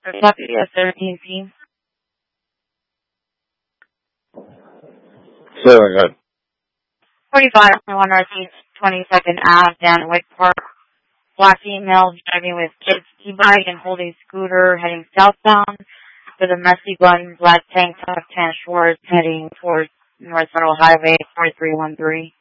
Copy of 13P. Say that again. 45 1 Northeast 22nd Ave, down at Wick Park. Black female driving with kids e-bike and holding scooter heading southbound with a messy bun, black tank top, tan shorts heading towards North Federal Highway 4313.